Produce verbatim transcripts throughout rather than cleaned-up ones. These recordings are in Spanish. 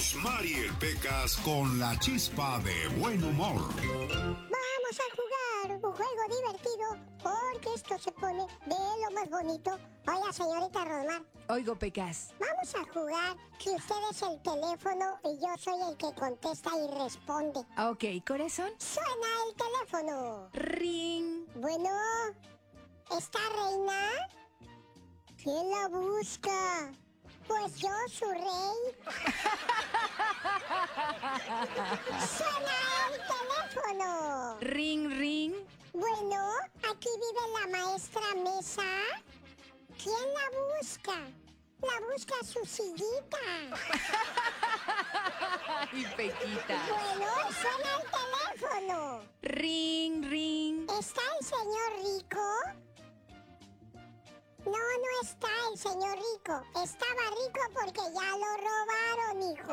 somos Mariel Pecas con la chispa de buen humor. Vamos a jugar un juego divertido porque esto se pone de lo más bonito. Oiga, señorita Rosmar. Oigo, Pecas. Vamos a jugar que usted es el teléfono y yo soy el que contesta y responde. Ok, corazón. Suena el teléfono. Ring. Bueno, ¿está Reina? ¿Quién la busca? Pues yo, su rey. Suena el teléfono. Ring, ring. Bueno, aquí vive la maestra Mesa. ¿Quién la busca? La busca su sillita. Ay, Pequita. Bueno, suena el teléfono. Ring, ring. ¿Está el señor Rico? No, no está el señor Rico. Estaba rico porque ya lo robaron, hijo.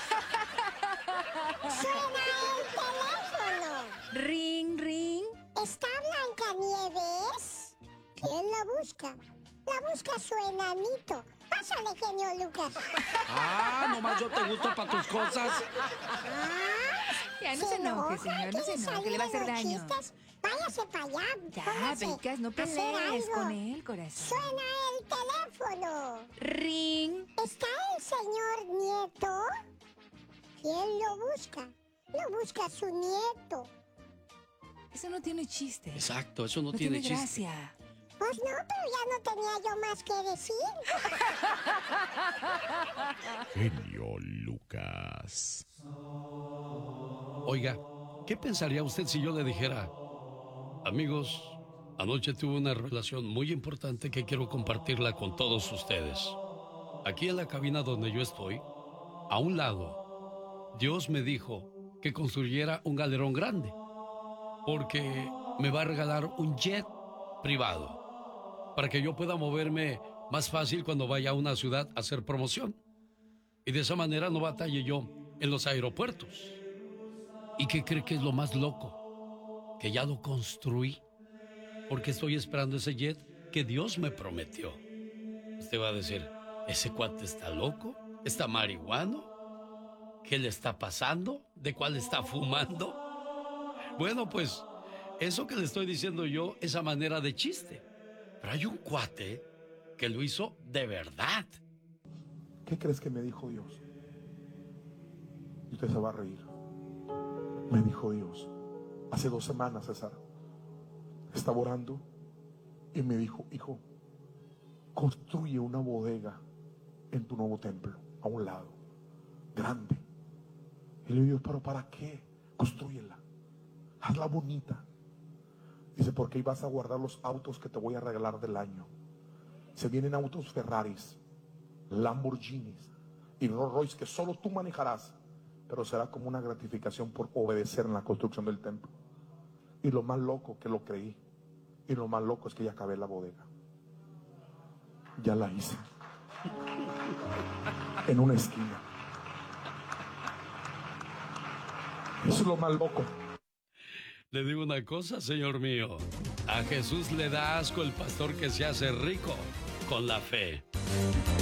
Suena el teléfono. Ring, ring. ¿Está Blancanieves? ¿Quién la busca? La busca su enanito. Pásale, genio Lucas. Ah, nomás yo te gusto para tus cosas. Ah, Ya, no se enoje, señor, no se enoje, le va a hacer daño. Chistes. Váyase para allá. Ya, Póngase Pecas, no a hacer pelees algo. con él, corazón. Suena el teléfono. Ring. ¿Está el señor Nieto? ¿Quién lo busca? Lo busca su nieto. Eso no tiene chiste. Exacto, eso no, No tiene, tiene chiste. gracia. Pues no, pero ya no tenía yo más que decir. Genio Lucas. Oiga, ¿qué pensaría usted si yo le dijera, amigos, anoche tuve una relación muy importante que quiero compartirla con todos ustedes? Aquí en la cabina donde yo estoy, a un lado, Dios me dijo que construyera un galerón grande, porque me va a regalar un jet privado, para que yo pueda moverme más fácil cuando vaya a una ciudad a hacer promoción. Y de esa manera no batalle yo en los aeropuertos. ¿Y qué cree que es lo más loco? Que ya lo construí, porque estoy esperando ese jet que Dios me prometió. Usted va a decir, ¿ese cuate está loco? ¿Está marihuano? ¿Qué le está pasando? ¿De cuál está fumando? Bueno, pues, eso que le estoy diciendo yo es a manera de chiste. Pero hay un cuate que lo hizo de verdad. ¿Qué crees que me dijo Dios? Y usted se va a reír. Me dijo Dios, hace dos semanas, César, estaba orando y me dijo, hijo, construye una bodega en tu nuevo templo, a un lado, grande. Y le digo, Dios, ¿pero para qué? Construyela, hazla bonita. Dice, porque ahí vas a guardar los autos que te voy a regalar del año. Se vienen autos Ferraris, Lamborghinis y Rolls Royce que solo tú manejarás, pero será como una gratificación por obedecer en la construcción del templo. Y lo más loco que lo creí, y lo más loco es que ya acabé la bodega. Ya la hice. En una esquina. Eso es lo más loco. Le digo una cosa, señor mío. A Jesús le da asco el pastor que se hace rico con la fe.